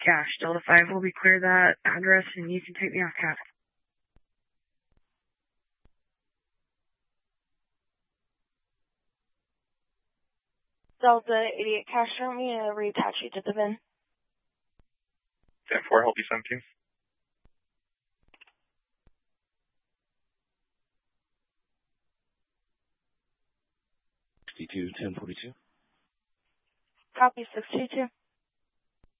cash. Delta 5 will be clear that address, and you can take me off cap. Delta 88 cash, show me to reattach you to the VIN. 10-4, help you 17. $62,1042. Copy 622.